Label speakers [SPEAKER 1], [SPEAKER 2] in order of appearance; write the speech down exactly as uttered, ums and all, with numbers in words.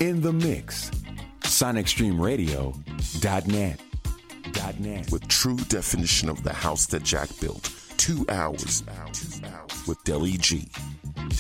[SPEAKER 1] In the mix. Sonic Stream Radio dot net. .net.
[SPEAKER 2] With true definition of the house that Jack built. Two hours with Deli G.